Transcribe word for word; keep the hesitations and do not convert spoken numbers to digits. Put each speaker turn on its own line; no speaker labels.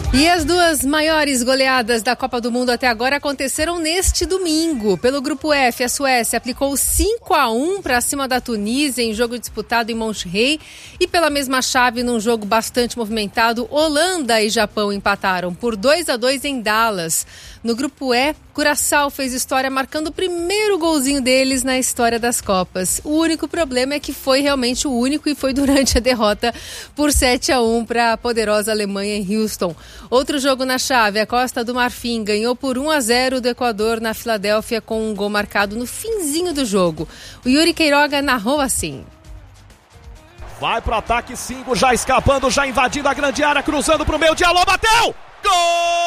E as duas maiores goleadas da Copa do Mundo até agora aconteceram neste domingo. Pelo Grupo F, a Suécia aplicou cinco a um para cima da Tunísia em jogo disputado em Monterrey. E pela mesma chave, num jogo bastante movimentado, Holanda e Japão empataram por dois a dois em Dallas. No Grupo E, Curaçao fez história marcando o primeiro golzinho deles na história das Copas. O único problema é que foi realmente o único e foi durante a derrota por sete a um para a poderosa Alemanha em Houston. Outro jogo na chave, a Costa do Marfim ganhou por um a zero do Equador na Filadélfia com um gol marcado no finzinho do jogo. O Yuri Queiroga narrou assim.
Vai pro ataque, Singo já escapando, já invadindo a grande área, cruzando pro meio, Diallo bateu! Gol!